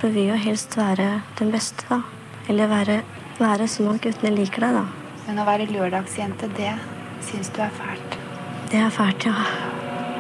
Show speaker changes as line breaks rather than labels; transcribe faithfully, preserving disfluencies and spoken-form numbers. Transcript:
Du vil jo helst være den beste, da. Eller være, være sånn at guttene liker deg, da.
Men å være lørdagsjente, det syns du er fælt?
Det er fælt, ja.